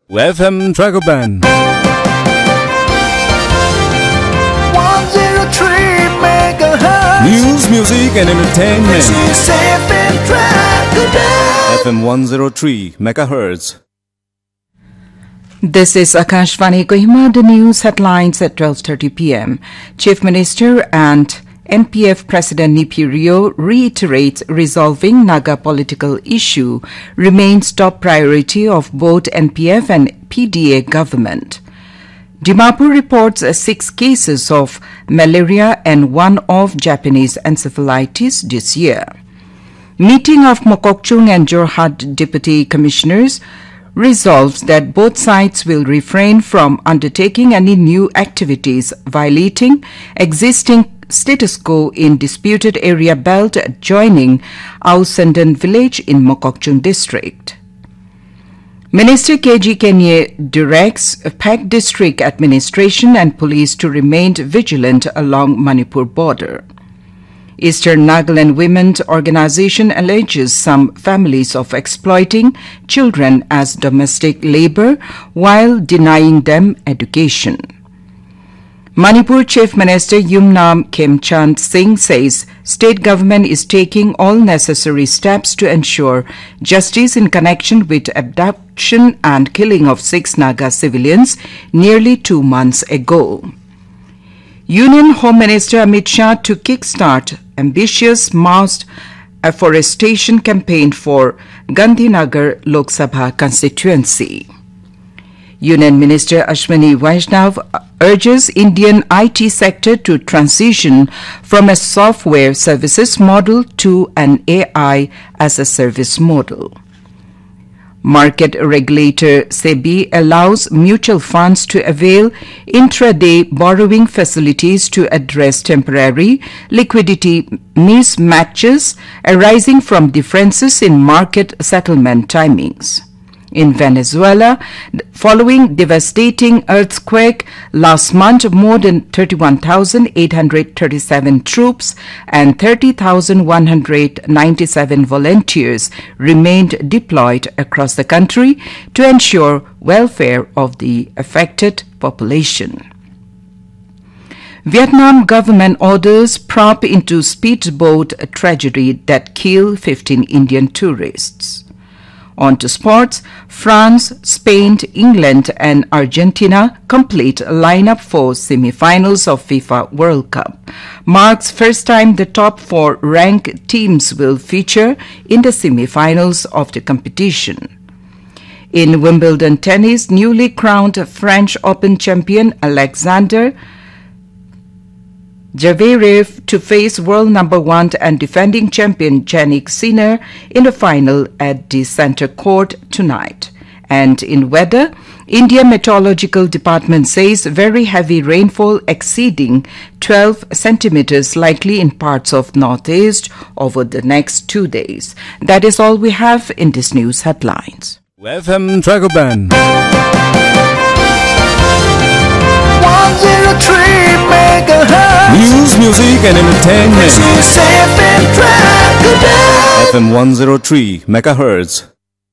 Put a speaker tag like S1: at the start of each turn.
S1: FM Dragoban
S2: 103 megahertz.
S1: News, music and entertainment.
S2: This is FM Dragoban.
S1: FM 103 megahertz.
S3: This is Akashvani Kohima, the news headlines at 12:30 p.m. Chief Minister and NPF President Nipi Rio reiterates resolving Naga political issue remains top priority of both NPF and PDA government. Dimapur reports 6 cases of malaria and 1 of Japanese encephalitis this year. Meeting of Mokokchung and Jorhat Deputy Commissioners resolves that both sides will refrain from undertaking any new activities violating existing status quo in disputed area belt adjoining Ausandan village in Mokokchung district. Minister KG Kenye directs Pak district administration and police to remain vigilant along Manipur border. Eastern Nagaland Women's Organization alleges some families of exploiting children as domestic labor while denying them education. Manipur Chief Minister Yumnam Khemchand Singh says state government is taking all necessary steps to ensure justice in connection with abduction and killing of 6 Naga civilians nearly 2 months ago. Union Home Minister Amit Shah to kickstart ambitious mass afforestation campaign for Gandhinagar Lok Sabha constituency. Union Minister Ashwini Vaishnav urges Indian IT sector to transition from a software services model to an AI as a service model. Market regulator SEBI allows mutual funds to avail intraday borrowing facilities to address temporary liquidity mismatches arising from differences in market settlement timings. In Venezuela, following devastating earthquake last month, more than 31,837 troops and 30,197 volunteers remained deployed across the country to ensure welfare of the affected population. Vietnam government orders probe into speedboat tragedy that killed 15 Indian tourists. On to sports, France, Spain, England and Argentina complete lineup for semi-finals of FIFA World Cup. Marks first time the top 4 ranked teams will feature in the semi-finals of the competition. In Wimbledon tennis, newly crowned French Open champion Alexander Zverev to face world number 1 and defending champion Jannik Sinner in the final at the Centre Court tonight. And in weather, India Meteorological Department says very heavy rainfall exceeding 12 centimeters likely in parts of northeast over the next 2 days. That is all we have in this news headlines.
S1: FM Dragoban
S2: 103 megahertz.
S1: News, music and entertainment.
S2: This is FM Dragoban.
S1: FM 103 megahertz.